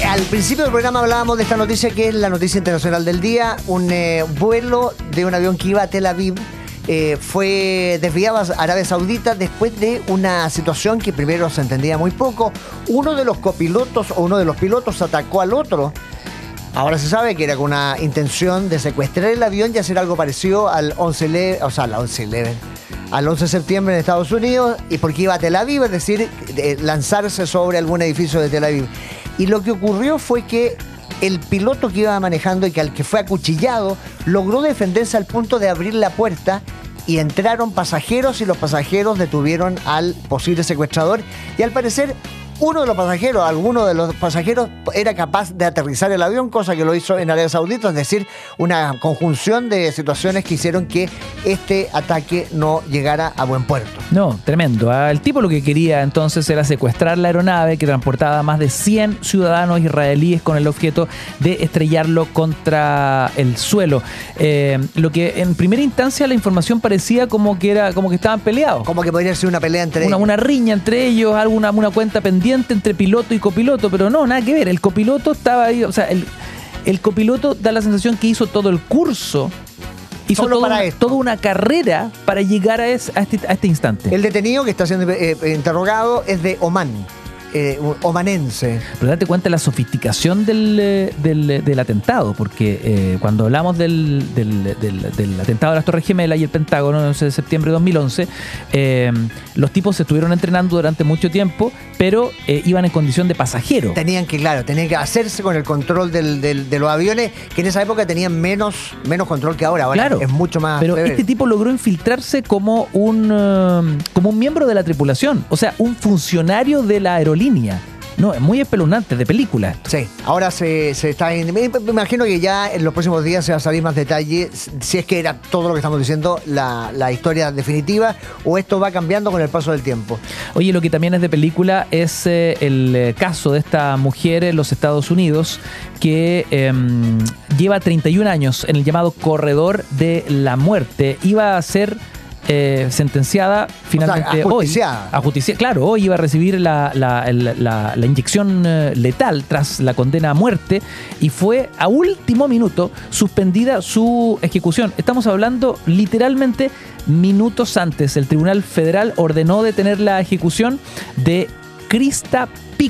Al principio del programa hablábamos de esta noticia que es la noticia internacional del día. Un vuelo de un avión que iba a Tel Aviv fue desviado a Arabia Saudita después de una situación que primero se entendía muy poco. Uno de los copilotos o uno de los pilotos atacó al otro. Ahora se sabe que era con una intención de secuestrar el avión y hacer algo parecido al 11 de septiembre en Estados Unidos, y porque iba a Tel Aviv, es decir, lanzarse sobre algún edificio de Tel Aviv. Y lo que ocurrió fue que el piloto que iba manejando y al que fue acuchillado logró defenderse al punto de abrir la puerta y entraron pasajeros, y los pasajeros detuvieron al posible secuestrador, y al parecer alguno de los pasajeros era capaz de aterrizar el avión, cosa que lo hizo en Arabia Saudita, es decir, una conjunción de situaciones que hicieron que este ataque no llegara a buen puerto. No, tremendo. El tipo lo que quería entonces era secuestrar la aeronave que transportaba a más de 100 ciudadanos israelíes con el objeto de estrellarlo contra el suelo. Lo que en primera instancia la información parecía como que estaban peleados. Como que podría ser una pelea entre ellos. Una riña entre ellos, una cuenta pendiente entre piloto y copiloto, pero no, nada que ver. El copiloto estaba ahí, o sea, el copiloto da la sensación que hizo todo el curso, hizo toda una carrera para llegar a este instante. El detenido que está siendo interrogado es de Omán. Omanense. Pero date cuenta de la sofisticación del atentado, porque cuando hablamos del atentado de las Torres Gemelas y el Pentágono, el 11 de septiembre de 2011, los tipos se estuvieron entrenando durante mucho tiempo, pero iban en condición de pasajero. Tenían que hacerse con el control de los aviones, que en esa época tenían menos control que ahora. Ahora claro, es mucho más. Pero severo. Este tipo logró infiltrarse como un miembro de la tripulación, o sea, un funcionario de la aerolínea. No, es muy espeluznante, de película. Sí, ahora se está... Me imagino que ya en los próximos días se va a salir más detalle, si es que era todo lo que estamos diciendo, la historia definitiva, o esto va cambiando con el paso del tiempo. Oye, lo que también es de película es el caso de esta mujer en los Estados Unidos que lleva 31 años en el llamado corredor de la muerte. Iba a ser... sentenciada finalmente ajusticiada. Claro, hoy iba a recibir la inyección letal tras la condena a muerte, y fue a último minuto suspendida su ejecución. Estamos hablando literalmente minutos antes. El Tribunal Federal ordenó detener la ejecución de Krista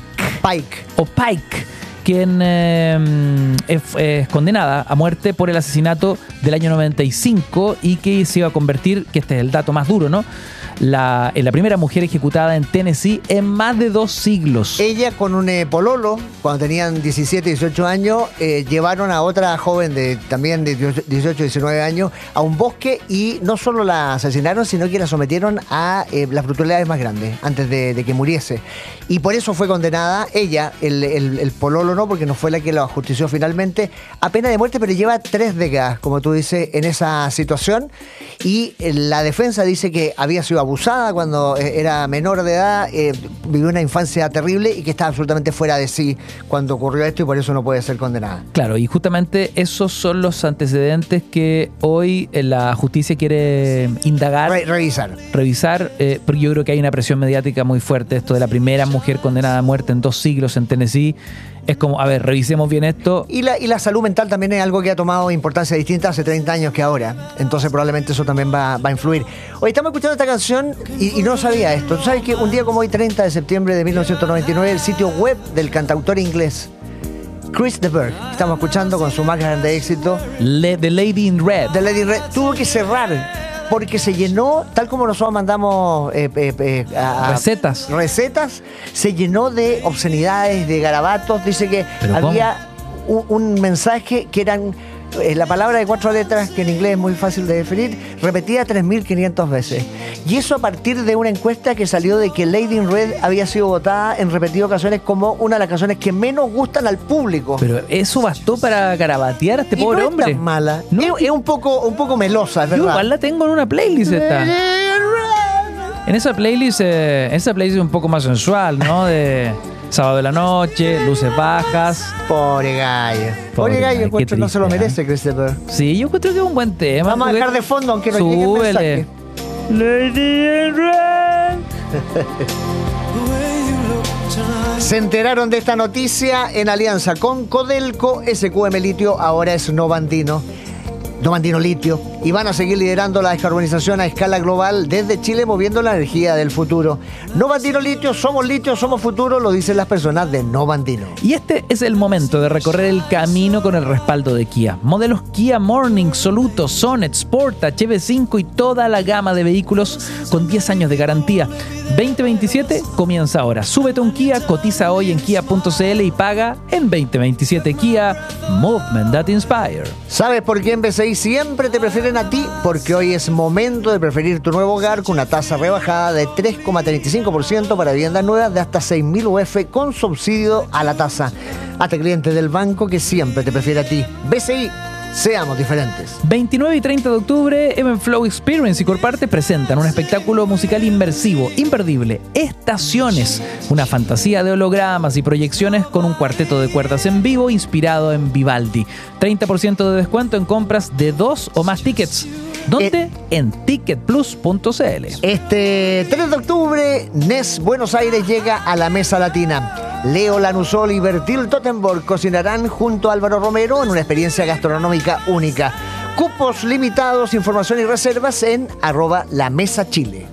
Pike, quien es condenada a muerte por el asesinato del año 95 y que se iba a convertir, que este es el dato más duro, ¿no?, en la primera mujer ejecutada en Tennessee en más de 2 siglos. Ella con un pololo, cuando tenían 17, 18 años, llevaron a otra joven también de 18, 19 años a un bosque, y no solo la asesinaron, sino que la sometieron a las brutalidades más grandes antes de que muriese. Y por eso fue condenada ella, el pololo no, porque no fue la que lo ajustició finalmente, a pena de muerte, pero lleva 3 décadas, como tú dices, en esa situación. Y la defensa dice que había sido abusada cuando era menor de edad, vivió una infancia terrible y que estaba absolutamente fuera de sí cuando ocurrió esto, y por eso no puede ser condenada. Claro, y justamente esos son los antecedentes que hoy la justicia quiere indagar. Revisar, porque yo creo que hay una presión mediática muy fuerte. Esto de la primera mujer condenada a muerte en 2 siglos en Tennessee. Es como, a ver, revisemos bien esto. Y la salud mental también es algo que ha tomado importancia distinta hace 30 años que ahora. Entonces probablemente eso también va a influir. Hoy estamos escuchando esta canción y no sabía esto. ¿Tú sabes que un día como hoy, 30 de septiembre de 1999, el sitio web del cantautor inglés Chris de Burgh, estamos escuchando con su más grande éxito, The Lady in Red, tuvo que cerrar porque se llenó, tal como nosotros mandamos recetas, se llenó de obscenidades, de garabatos. Dice que había un mensaje que eran la palabra de 4 letras, que en inglés es muy fácil de definir, repetida 3.500 veces. Y eso a partir de una encuesta que salió de que Lady in Red había sido votada en repetidas ocasiones como una de las canciones que menos gustan al público. Pero eso bastó para garabatear a este pobre hombre. No es tan mala. ¿No? Es un poco melosa, es verdad. Yo igual la tengo en una playlist esta. En esa playlist es un poco más sensual, ¿no? De sábado de la noche, luces bajas. Pobre gallo, encuentro no se lo merece, Christopher. Sí, yo encuentro que es un buen tema. Vamos a dejar de fondo, aunque no llegue el mensaje. Lady in Red. Se enteraron de esta noticia en alianza con Codelco. SQM Litio ahora es Novandino Litio, y van a seguir liderando la descarbonización a escala global desde Chile, moviendo la energía del futuro. Novandino Litio, somos futuro, lo dicen las personas de Novandino. Y este es el momento de recorrer el camino con el respaldo de Kia. Modelos Kia Morning, Soluto, Sonet, Sportage, EV5 y toda la gama de vehículos con 10 años de garantía. 2027 comienza ahora. Súbete a un Kia, cotiza hoy en kia.cl y paga en 2027. Kia, Movement that inspire. ¿Sabes por qué en BCI siempre te prefieren a ti? Porque hoy es momento de preferir tu nuevo hogar con una tasa rebajada de 3,35% para viviendas nuevas de hasta 6.000 UF con subsidio a la tasa. Hazte cliente del banco que siempre te prefiere a ti. BCI. Seamos diferentes. 29 y 30 de octubre, Evenflow Experience y Corparte presentan un espectáculo musical inmersivo, imperdible, Estaciones, una fantasía de hologramas y proyecciones con un cuarteto de cuerdas en vivo inspirado en Vivaldi. 30% de descuento en compras de 2 o más tickets. ¿Dónde? En ticketplus.cl. Este 3 de octubre, NES Buenos Aires llega a la Mesa Latina. Leo Lanusol y Bertil Tottenborg cocinarán junto a Álvaro Romero en una experiencia gastronómica única. Cupos limitados, información y reservas en @lamesachile.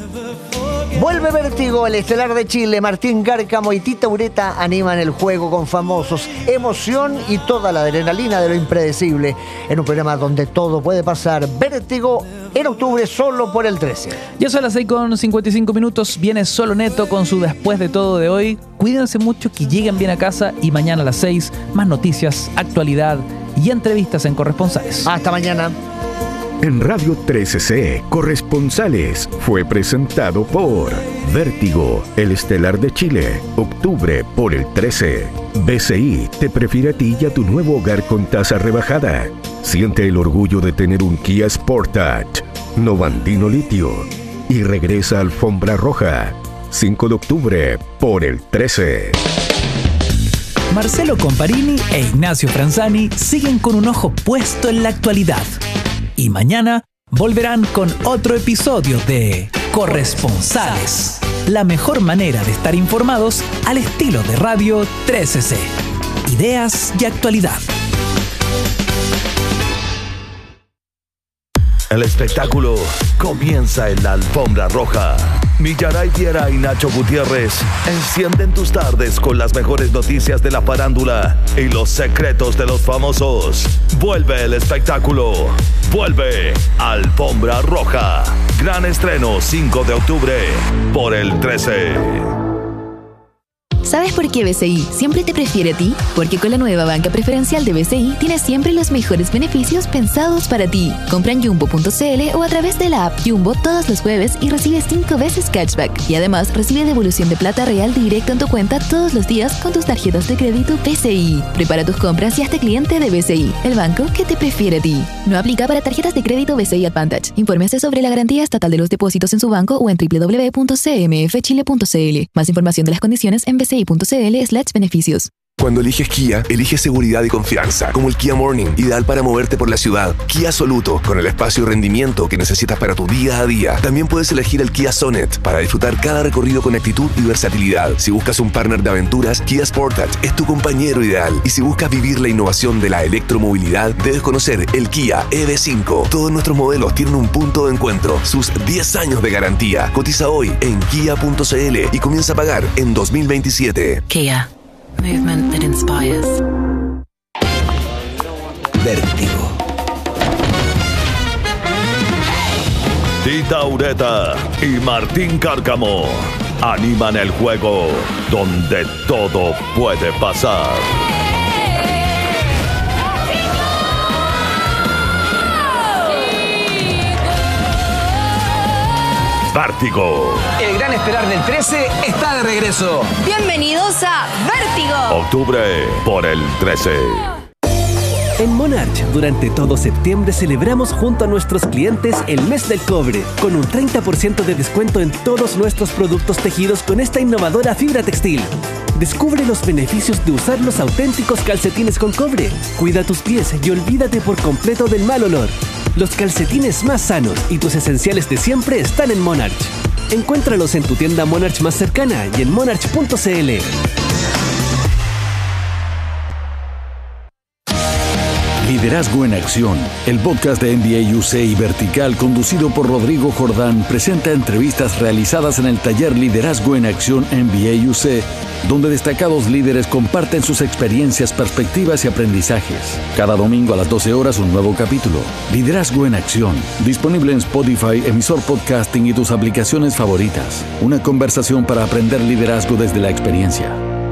Vuelve Vértigo, el estelar de Chile. Martín Cárcamo y Tita Ureta animan el juego con famosos, emoción y toda la adrenalina de lo impredecible. En un programa donde todo puede pasar. Vértigo en octubre solo por el 13. Ya son las 6:55. Viene Solo Neto con su Después de Todo de hoy. Cuídense mucho, que lleguen bien a casa, y mañana a las 6 más noticias, actualidad y entrevistas en Corresponsales. Hasta mañana. En Radio 13C, Corresponsales fue presentado por Vértigo, el estelar de Chile, octubre por el 13. BCI te prefiere a ti y a tu nuevo hogar con tasa rebajada. Siente el orgullo de tener un Kia Sportage, Novandino Litio, y regresa a Alfombra Roja, 5 de octubre por el 13. Marcelo Comparini e Ignacio Franzani siguen con un ojo puesto en la actualidad. Y mañana volverán con otro episodio de Corresponsales, la mejor manera de estar informados al estilo de Radio 13C. Ideas y actualidad. El espectáculo comienza en la Alfombra Roja. Millaray Viera y Nacho Gutiérrez encienden tus tardes con las mejores noticias de la farándula y los secretos de los famosos. Vuelve el espectáculo. Vuelve Alfombra Roja. Gran estreno 5 de octubre por el 13. ¿Sabes por qué BCI siempre te prefiere a ti? Porque con la nueva banca preferencial de BCI tienes siempre los mejores beneficios pensados para ti. Compra en Jumbo.cl o a través de la app Jumbo todos los jueves y recibes 5 veces cashback. Y además recibe devolución de plata real directo en tu cuenta todos los días con tus tarjetas de crédito BCI. Prepara tus compras y hazte cliente de BCI, el banco que te prefiere a ti. No aplica para tarjetas de crédito BCI Advantage. Infórmese sobre la garantía estatal de los depósitos en su banco o en www.cmfchile.cl. Más información de las condiciones en BCI.cl/beneficios. Cuando eliges Kia, eliges seguridad y confianza, como el Kia Morning, ideal para moverte por la ciudad. Kia Soluto, con el espacio y rendimiento que necesitas para tu día a día. También puedes elegir el Kia Sonet, para disfrutar cada recorrido con actitud y versatilidad. Si buscas un partner de aventuras, Kia Sportage es tu compañero ideal. Y si buscas vivir la innovación de la electromovilidad, debes conocer el Kia EV5. Todos nuestros modelos tienen un punto de encuentro, sus 10 años de garantía. Cotiza hoy en kia.cl y comienza a pagar en 2027. Kia. Movement that inspires. Vértigo. Tita Ureta y Martín Cárcamo animan el juego donde todo puede pasar. Vértigo. El gran estelar del 13 está de regreso. Bienvenidos a Vértigo. Octubre por el 13. En Monarch, durante todo septiembre celebramos junto a nuestros clientes el mes del cobre, con un 30% de descuento en todos nuestros productos tejidos con esta innovadora fibra textil. Descubre los beneficios de usar los auténticos calcetines con cobre. Cuida tus pies y olvídate por completo del mal olor. Los calcetines más sanos y tus esenciales de siempre están en Monarch. Encuéntralos en tu tienda Monarch más cercana y en monarch.cl. Liderazgo en Acción, el podcast de NBA UC y Vertical, conducido por Rodrigo Jordán, presenta entrevistas realizadas en el taller Liderazgo en Acción NBA UC, donde destacados líderes comparten sus experiencias, perspectivas y aprendizajes. Cada domingo a las 12 horas un nuevo capítulo. Liderazgo en Acción, disponible en Spotify, emisor podcasting y tus aplicaciones favoritas. Una conversación para aprender liderazgo desde la experiencia.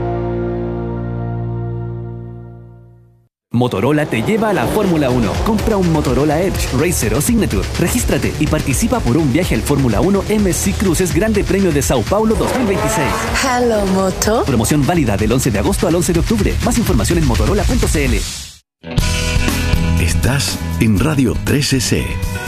Motorola te lleva a la Fórmula 1. Compra un Motorola Edge, Racer o Signature. Regístrate y participa por un viaje al Fórmula 1 MSC Cruises Grande Premio de Sao Paulo 2026. Hello, Moto. Promoción válida del 11 de agosto al 11 de octubre. Más información en motorola.cl. Estás en Radio 13C.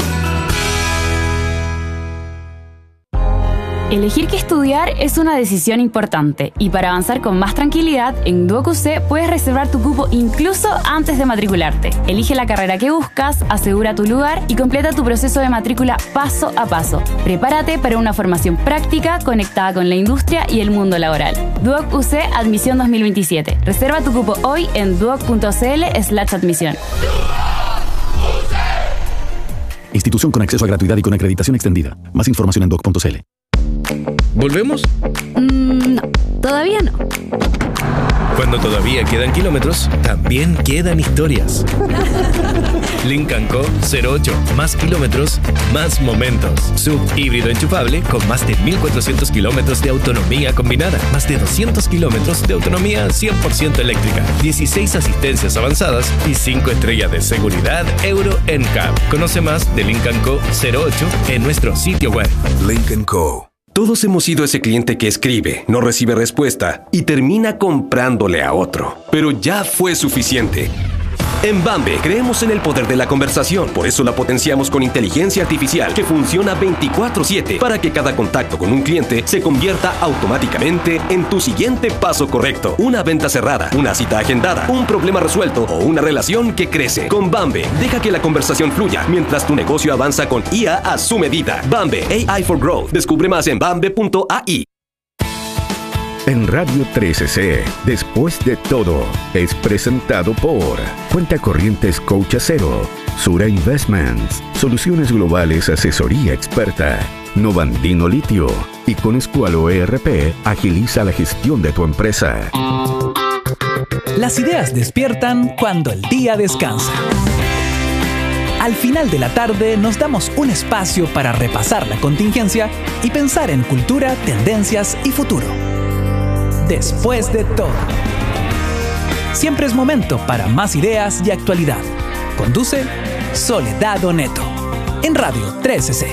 Elegir qué estudiar es una decisión importante y para avanzar con más tranquilidad, en Duoc UC puedes reservar tu cupo incluso antes de matricularte. Elige la carrera que buscas, asegura tu lugar y completa tu proceso de matrícula paso a paso. Prepárate para una formación práctica conectada con la industria y el mundo laboral. Duoc UC Admisión 2027. Reserva tu cupo hoy en duoc.cl/admisión. Institución con acceso a gratuidad y con acreditación extendida. Más información en duoc.cl. ¿Volvemos? No, todavía no. Cuando todavía quedan kilómetros, también quedan historias. Lincoln Co. 08. Más kilómetros, más momentos. Sub híbrido enchufable con más de 1.400 kilómetros de autonomía combinada. Más de 200 kilómetros de autonomía 100% eléctrica. 16 asistencias avanzadas y 5 estrellas de seguridad Euro NCAP. Conoce más de Lincoln Co. 08 en nuestro sitio web. Lincoln Co. Todos hemos sido ese cliente que escribe, no recibe respuesta y termina comprándole a otro. Pero ya fue suficiente. En Bambe creemos en el poder de la conversación, por eso la potenciamos con inteligencia artificial que funciona 24/7 para que cada contacto con un cliente se convierta automáticamente en tu siguiente paso correcto. Una venta cerrada, una cita agendada, un problema resuelto o una relación que crece. Con Bambe, deja que la conversación fluya mientras tu negocio avanza con IA a su medida. Bambe, AI for Growth. Descubre más en bambe.ai. En Radio 13C, Después de Todo, es presentado por Cuenta Corrientes Coach Acero, Sura Investments, Soluciones Globales Asesoría Experta, Novandino Litio y con Squalo ERP agiliza la gestión de tu empresa. Las ideas despiertan cuando el día descansa. Al final de la tarde nos damos un espacio para repasar la contingencia y pensar en cultura, tendencias y futuro. Después de todo. Siempre es momento para más ideas y actualidad. Conduce Soledad Oneto. En Radio 13C.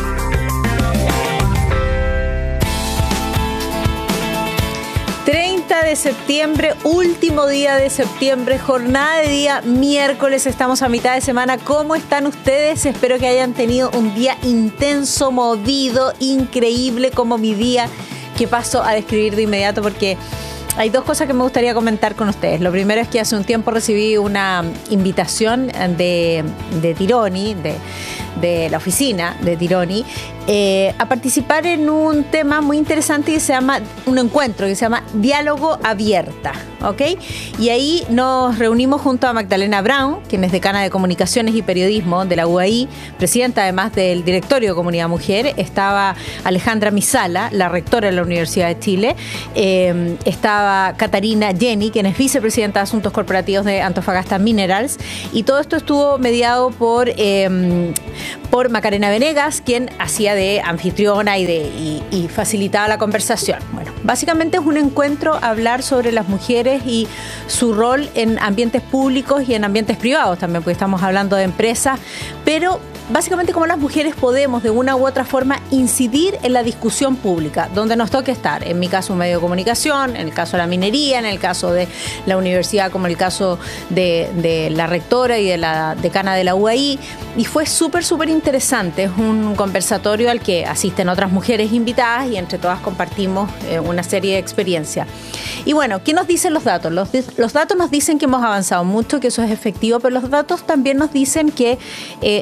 De septiembre, último día de septiembre, jornada de día miércoles, estamos a mitad de semana. ¿Cómo están ustedes? Espero que hayan tenido un día intenso, movido, increíble como mi día, que paso a describir de inmediato porque hay dos cosas que me gustaría comentar con ustedes. Lo primero es que hace un tiempo recibí una invitación de Tironi, de la oficina de Tironi, a participar en un tema muy interesante que se llama, un encuentro que se llama Diálogo Abierta, ¿ok? Y ahí nos reunimos junto a Magdalena Brown, quien es decana de Comunicaciones y Periodismo de la UAI, presidenta además del Directorio de Comunidad Mujer. Estaba Alejandra Misala, la rectora de la Universidad de Chile. Estaba Catarina Jenny, quien es vicepresidenta de Asuntos Corporativos de Antofagasta Minerals. Y todo esto estuvo mediado por Macarena Venegas, quien hacía de anfitriona y facilitaba la conversación. Bueno, básicamente es un encuentro a hablar sobre las mujeres y su rol en ambientes públicos y en ambientes privados también, porque estamos hablando de empresas, pero básicamente cómo las mujeres podemos de una u otra forma incidir en la discusión pública, donde nos toque estar. En mi caso, un medio de comunicación, en el caso de la minería, en el caso de la universidad, como el caso de la rectora y de la decana de la UAI. Y fue súper interesante. Es un conversatorio al que asisten otras mujeres invitadas y entre todas compartimos una serie de experiencias. Y bueno, ¿qué nos dicen los datos? Los datos nos dicen que hemos avanzado mucho, que eso es efectivo, pero los datos también nos dicen que necesitamos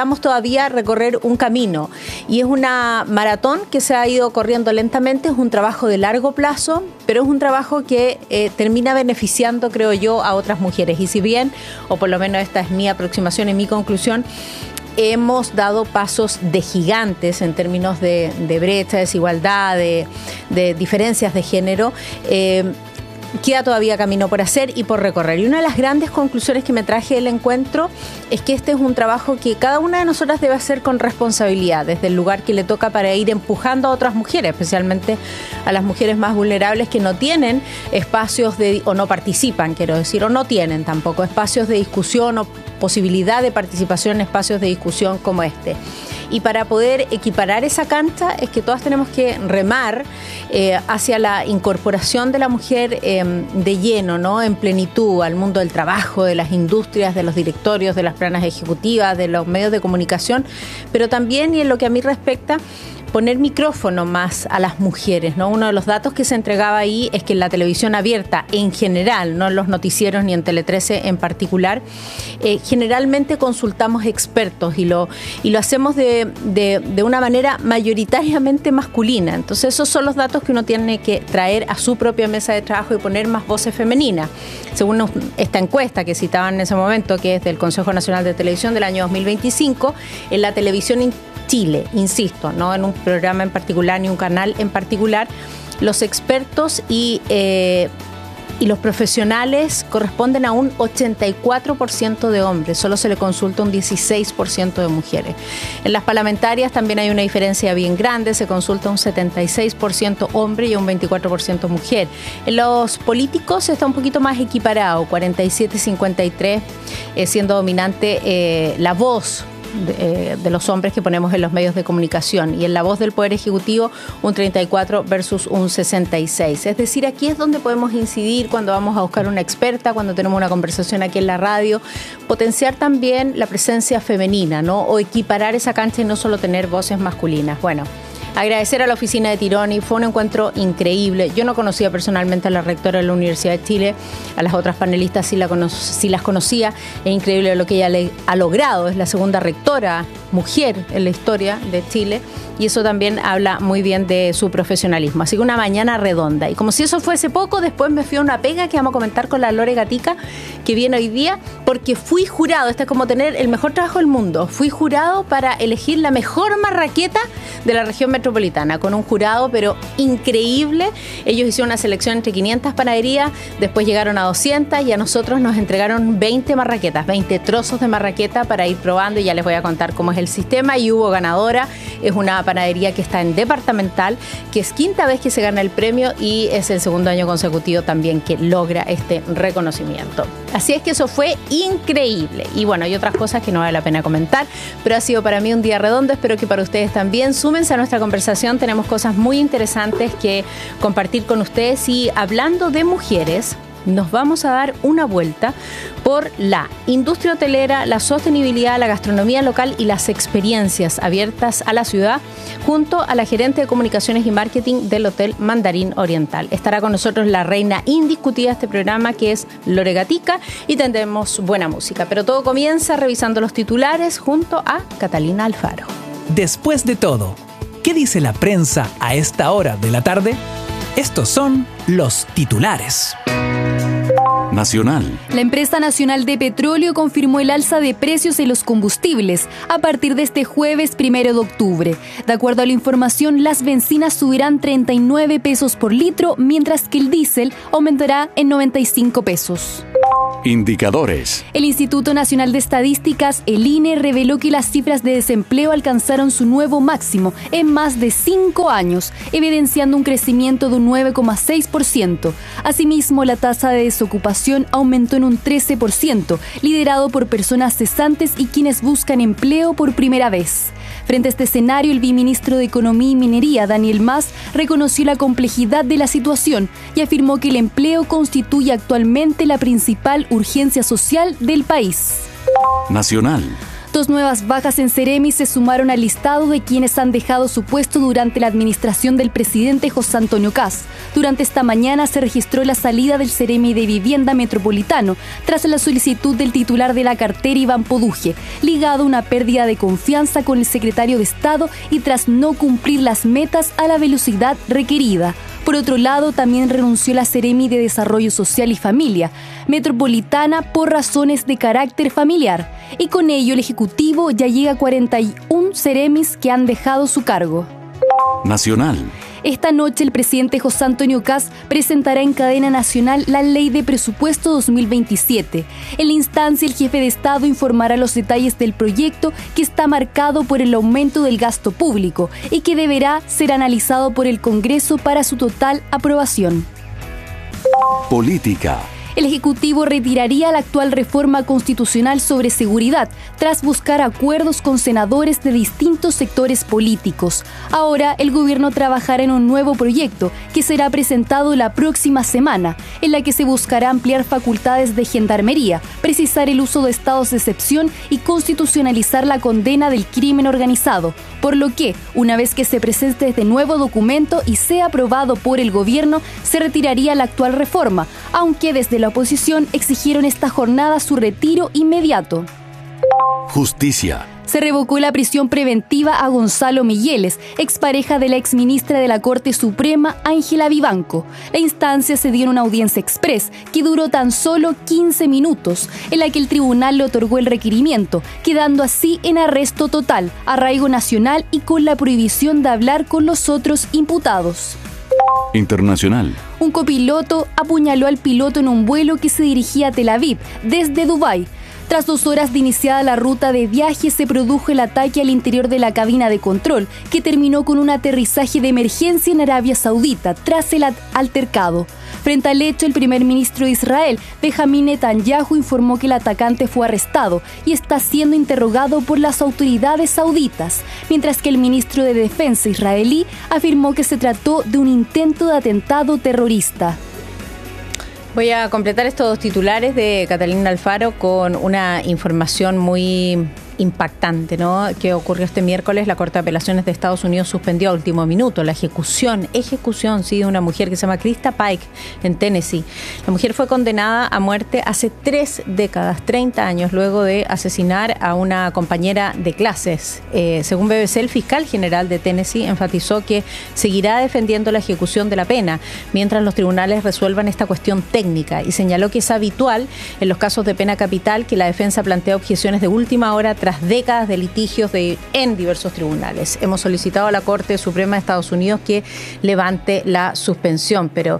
necesitamos todavía recorrer un camino y es una maratón que se ha ido corriendo lentamente, es un trabajo de largo plazo, pero es un trabajo que termina beneficiando, creo yo, a otras mujeres. Y si bien, o por lo menos esta es mi aproximación y mi conclusión, hemos dado pasos de gigantes en términos de brecha, desigualdad, de diferencias de género, queda todavía camino por hacer y por recorrer. Y una de las grandes conclusiones que me traje del encuentro es que este es un trabajo que cada una de nosotras debe hacer con responsabilidad, desde el lugar que le toca, para ir empujando a otras mujeres, especialmente a las mujeres más vulnerables que no tienen espacios o no participan, quiero decir, o no tienen tampoco espacios de discusión o posibilidad de participación en espacios de discusión como este. Y para poder equiparar esa cancha es que todas tenemos que remar hacia la incorporación de la mujer de lleno, ¿no? En plenitud al mundo del trabajo, de las industrias, de los directorios, de las planas ejecutivas, de los medios de comunicación, pero también, y en lo que a mí respecta, poner micrófono más a las mujeres, ¿no? Uno de los datos que se entregaba ahí es que en la televisión abierta en general, no en los noticieros ni en Tele 13 en particular, generalmente consultamos expertos y lo hacemos de una manera mayoritariamente masculina. Entonces esos son los datos que uno tiene que traer a su propia mesa de trabajo y poner más voces femeninas. Según esta encuesta que citaban en ese momento, que es del Consejo Nacional de Televisión del año 2025, en la televisión Chile, insisto, no en un programa en particular ni un canal en particular, los expertos y los profesionales corresponden a un 84% de hombres, solo se le consulta un 16% de mujeres. En las parlamentarias también hay una diferencia bien grande, se consulta un 76% hombre y un 24% mujer. En los políticos está un poquito más equiparado, 47-53, siendo dominante la voz de los hombres que ponemos en los medios de comunicación, y en la voz del Poder Ejecutivo un 34 versus un 66. Es decir, aquí es donde podemos incidir cuando vamos a buscar una experta, cuando tenemos una conversación aquí en la radio, potenciar también la presencia femenina, ¿no? O equiparar esa cancha y no solo tener voces masculinas. Bueno, agradecer a la oficina de Tironi, fue un encuentro increíble. Yo no conocía personalmente a la rectora de la Universidad de Chile, a las otras panelistas sí las conocía. Es increíble lo que ella ha logrado, es la segunda rectora mujer en la historia de Chile, y eso también habla muy bien de su profesionalismo. Así que una mañana redonda. Y como si eso fuese poco, después me fui a una pega que vamos a comentar con la Lore Gatica, que viene hoy día, porque fui jurado. Este es como tener el mejor trabajo del mundo. Fui jurado para elegir la mejor marraqueta de la región metropolitana, con un jurado pero increíble. Ellos hicieron una selección entre 500 panaderías, después llegaron a 200 y a nosotros nos entregaron 20 marraquetas, 20 trozos de marraqueta para ir probando, y ya les voy a contar cómo es el sistema. Y hubo ganadora, es una panadería que está en Departamental, que es quinta vez que se gana el premio y es el segundo año consecutivo también que logra este reconocimiento. Así es que eso fue increíble. Y bueno, hay otras cosas que no vale la pena comentar, pero ha sido para mí un día redondo, espero que para ustedes también. Súmense a nuestra conversación, tenemos cosas muy interesantes que compartir con ustedes. Y hablando de mujeres, nos vamos a dar una vuelta por la industria hotelera, la sostenibilidad, la gastronomía local y las experiencias abiertas a la ciudad, junto a la gerente de comunicaciones y marketing del Hotel Mandarín Oriental. Estará con nosotros la reina indiscutida de este programa, que es Lore Gatica, y tendremos buena música. Pero todo comienza revisando los titulares junto a Catalina Alfaro. Después de todo, ¿qué dice la prensa a esta hora de la tarde? Estos son los titulares. Nacional. La empresa nacional de petróleo confirmó el alza de precios en los combustibles a partir de este jueves 1 de octubre. De acuerdo a la información, las bencinas subirán 39 pesos por litro, mientras que el diésel aumentará en 95 pesos. Indicadores. El Instituto Nacional de Estadísticas, el INE, reveló que las cifras de desempleo alcanzaron su nuevo máximo en más de 5 años, evidenciando un crecimiento de un 9,6%. Asimismo, la tasa de desocupación aumentó en un 13%, liderado por personas cesantes y quienes buscan empleo por primera vez. Frente a este escenario, el viceministro de Economía y Minería, Daniel Mas, reconoció la complejidad de la situación y afirmó que el empleo constituye actualmente la principal urgencia social del país. Nacional. 2 nuevas bajas en Ceremi se sumaron al listado de quienes han dejado su puesto durante la administración del presidente José Antonio Kast. Durante esta mañana se registró la salida del Ceremi de Vivienda Metropolitano tras la solicitud del titular de la cartera, Iván Poduje, ligado a una pérdida de confianza con el secretario de Estado y tras no cumplir las metas a la velocidad requerida. Por otro lado, también renunció la Ceremi de Desarrollo Social y Familia Metropolitana por razones de carácter familiar. Y con ello el Ejecutivo ya llega a 41 Ceremis que han dejado su cargo. Nacional. Esta noche el presidente José Antonio Kast presentará en cadena nacional la Ley de Presupuesto 2027. En la instancia, el jefe de Estado informará los detalles del proyecto, que está marcado por el aumento del gasto público y que deberá ser analizado por el Congreso para su total aprobación. Política. El Ejecutivo retiraría la actual reforma constitucional sobre seguridad tras buscar acuerdos con senadores de distintos sectores políticos. Ahora, el gobierno trabajará en un nuevo proyecto que será presentado la próxima semana, en la que se buscará ampliar facultades de gendarmería, precisar el uso de estados de excepción y constitucionalizar la condena del crimen organizado. Por lo que, una vez que se presente este nuevo documento y sea aprobado por el gobierno, se retiraría la actual reforma, aunque desde la oposición exigieron esta jornada su retiro inmediato. Justicia. Se revocó la prisión preventiva a Gonzalo Migueles, expareja de la exministra de la Corte Suprema, Ángela Vivanco. La instancia se dio en una audiencia express que duró tan solo 15 minutos, en la que el tribunal le otorgó el requerimiento, quedando así en arresto total, arraigo nacional y con la prohibición de hablar con los otros imputados. Internacional. Un copiloto apuñaló al piloto en un vuelo que se dirigía a Tel Aviv desde Dubái. Tras 2 horas de iniciada la ruta de viaje, se produjo el ataque al interior de la cabina de control, que terminó con un aterrizaje de emergencia en Arabia Saudita tras el altercado. Frente al hecho, el primer ministro de Israel, Benjamín Netanyahu, informó que el atacante fue arrestado y está siendo interrogado por las autoridades sauditas, mientras que el ministro de Defensa israelí afirmó que se trató de un intento de atentado terrorista. Voy a completar estos 2 titulares de Catalina Alfaro con una información muy impactante, ¿no? Que ocurrió este miércoles. La Corte de Apelaciones de Estados Unidos suspendió a último minuto la ejecución, sí, de una mujer que se llama Krista Pike en Tennessee. La mujer fue condenada a muerte hace 3 décadas, 30 años, luego de asesinar a una compañera de clases. Según BBC, el fiscal general de Tennessee enfatizó que seguirá defendiendo la ejecución de la pena mientras los tribunales resuelvan esta cuestión técnica, y señaló que es habitual en los casos de pena capital que la defensa plantea objeciones de última hora tras décadas de litigios en diversos tribunales. Hemos solicitado a la Corte Suprema de Estados Unidos que levante la suspensión, pero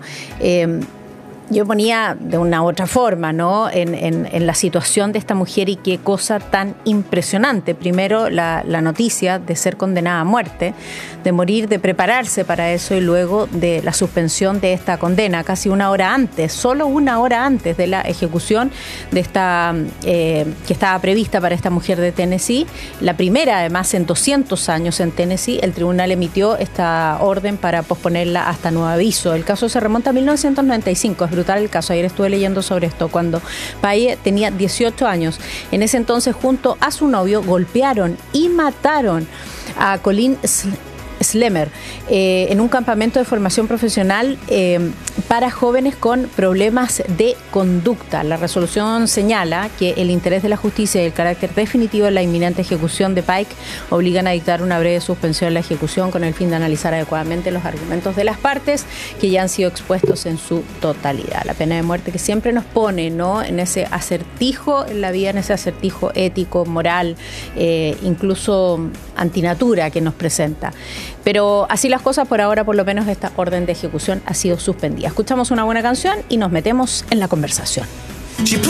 yo ponía de una otra forma, ¿no?, en la situación de esta mujer, y qué cosa tan impresionante. Primero, la noticia de ser condenada a muerte, de morir, de prepararse para eso, y luego de la suspensión de esta condena, casi 1 hora antes, solo 1 hora antes de la ejecución de esta que estaba prevista para esta mujer de Tennessee. La primera, además, en 200 años en Tennessee. El tribunal emitió esta orden para posponerla hasta nuevo aviso. El caso se remonta a 1995. Es brutal el caso. Ayer estuve leyendo sobre esto. Cuando Paye tenía 18 años, en ese entonces, junto a su novio, golpearon y mataron a Colin Slemer en un campamento de formación profesional para jóvenes con problemas de conducta. La resolución señala que el interés de la justicia y el carácter definitivo de la inminente ejecución de Pike obligan a dictar una breve suspensión de la ejecución con el fin de analizar adecuadamente los argumentos de las partes que ya han sido expuestos en su totalidad. La pena de muerte que siempre nos pone, ¿no?, en ese acertijo en la vida, en ese acertijo ético, moral, incluso antinatura que nos presenta. Pero así las cosas, por ahora, por lo menos esta orden de ejecución ha sido suspendida. Escuchamos una buena canción y nos metemos en la conversación.